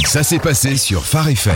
Ça s'est passé sur Phare FM.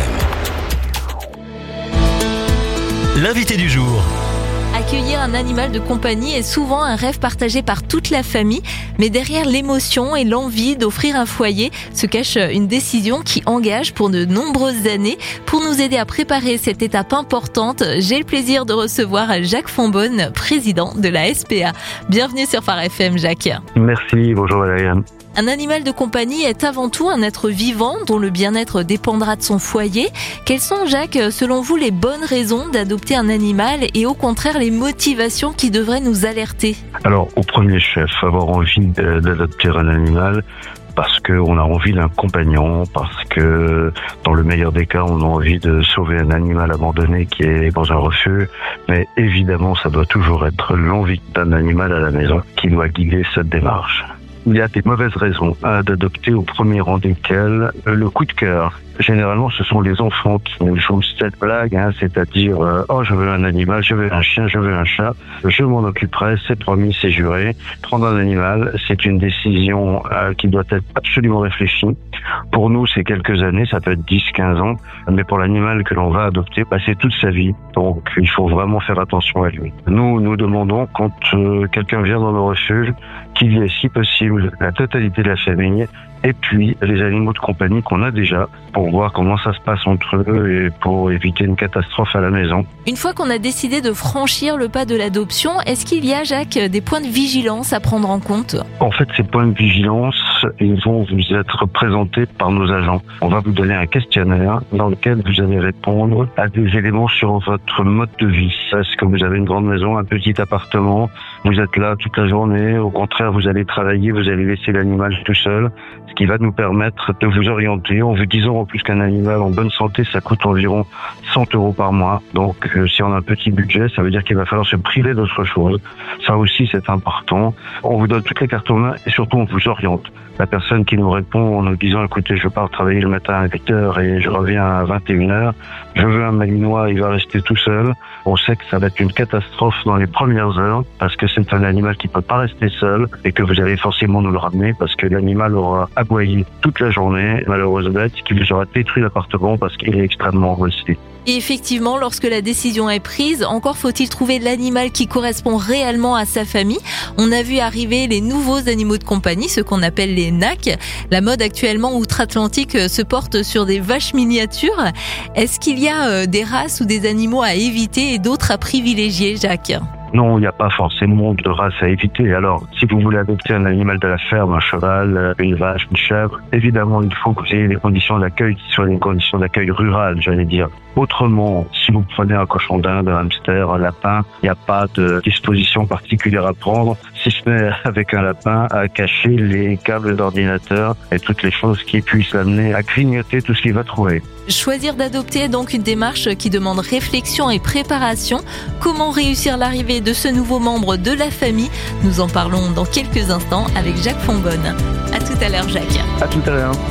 L'invité du jour. Accueillir un animal de compagnie est souvent un rêve partagé par toute la famille, mais derrière l'émotion et l'envie d'offrir un foyer se cache une décision qui engage pour de nombreuses années. Pour nous aider à préparer cette étape importante, j'ai le plaisir de recevoir Jacques Fonbonne, président de la SPA. Bienvenue sur Phare FM, Jacques. Merci, bonjour Valériane. Un animal de compagnie est avant tout un être vivant dont le bien-être dépendra de son foyer. Quelles sont, Jacques, selon vous, les bonnes raisons d'adopter un animal et au contraire les motivations qui devraient nous alerter ? Alors, au premier chef, avoir envie d'adopter un animal parce qu'on a envie d'un compagnon, parce que dans le meilleur des cas, on a envie de sauver un animal abandonné qui est dans un refuge. Mais évidemment, ça doit toujours être l'envie d'un animal à la maison qui doit guider cette démarche. Il y a des mauvaises raisons d'adopter, au premier rang desquelles le coup de cœur. Généralement, ce sont les enfants qui nous jouent cette blague, c'est-à-dire oh, je veux un animal, je veux un chien, je veux un chat, je m'en occuperai, c'est promis, c'est juré. Prendre un animal, c'est une décision qui doit être absolument réfléchie. Pour nous, c'est quelques années, ça peut être 10-15 ans, mais pour l'animal que l'on va adopter, c'est toute sa vie. Donc, il faut vraiment faire attention à lui. Nous demandons, quand quelqu'un vient dans le refuge, qu'il y ait, si possible, la totalité de la famille, et puis les animaux de compagnie qu'on a déjà, pour voir comment ça se passe entre eux et pour éviter une catastrophe à la maison. Une fois qu'on a décidé de franchir le pas de l'adoption, est-ce qu'il y a, Jacques, des points de vigilance à prendre en compte ? En fait, ces points de vigilance, ils vont vous être présentés par nos agents. On va vous donner un questionnaire dans lequel vous allez répondre à des éléments sur votre mode de vie. Est-ce que vous avez une grande maison, un petit appartement ? Vous êtes là toute la journée, au contraire, vous allez travailler, vous allez laisser l'animal tout seul, ce qui va nous permettre de vous orienter en vous disant en plus qu'un animal en bonne santé, ça coûte environ 100 € par mois. Donc, si on a un petit budget, ça veut dire qu'il va falloir se priver d'autre chose. Ça aussi, c'est important. On vous donne toutes les cartes en main et surtout, on vous oriente. La personne qui nous répond en nous disant, écoutez, je pars travailler le matin à 8h et je reviens à 21h. Je veux un malinois, il va rester tout seul. On sait que ça va être une catastrophe dans les premières heures parce que c'est un animal qui peut pas rester seul et que vous allez forcément nous le ramener parce que l'animal aura aboyé toute la journée, malheureuse bête, qui vous aura détruit l'appartement parce qu'il est extrêmement angoissé. Et effectivement, lorsque la décision est prise, encore faut-il trouver l'animal qui correspond réellement à sa famille. On a vu arriver les nouveaux animaux de compagnie, ceux qu'on appelle les NAC. La mode actuellement outre-Atlantique se porte sur des vaches miniatures. Est-ce qu'il y a des races ou des animaux à éviter et d'autres à privilégier, Jacques ? Non, il n'y a pas forcément de race à éviter. Alors, si vous voulez adopter un animal de la ferme, un cheval, une vache, une chèvre, évidemment, il faut que vous ayez des conditions d'accueil qui soient des conditions d'accueil rurales, j'allais dire. Autrement, si vous prenez un cochon d'Inde, un hamster, un lapin, il n'y a pas de disposition particulière à prendre, si ce n'est avec un lapin à cacher les câbles d'ordinateur et toutes les choses qui puissent l'amener à grignoter tout ce qu'il va trouver. Choisir d'adopter est donc une démarche qui demande réflexion et préparation. Comment réussir l'arrivée de ce nouveau membre de la famille ? Nous en parlons dans quelques instants avec Jacques Fonbonne. À tout à l'heure, Jacques. À tout à l'heure.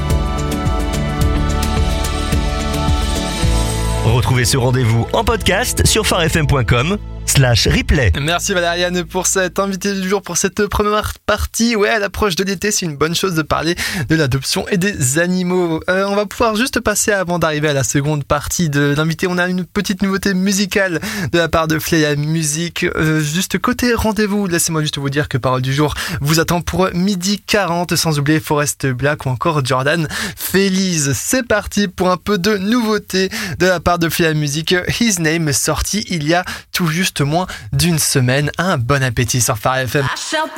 Retrouvez ce rendez-vous en podcast sur pharefm.com/replay. Merci Valériane pour cet invité du jour, pour cette première partie. Ouais, à l'approche de l'été, c'est une bonne chose de parler de l'adoption et des animaux. On va pouvoir juste passer avant d'arriver à la seconde partie de l'invité. On a une petite nouveauté musicale de la part de Fleya Music. Juste côté rendez-vous, laissez-moi juste vous dire que Parole du jour vous attend pour 12h40, sans oublier Forest Black ou encore Jordan Feliz. C'est parti pour un peu de nouveauté de la part de Fleya Music. His Name, sorti il y a tout juste moins d'une semaine. Un bon appétit sur Phare FM.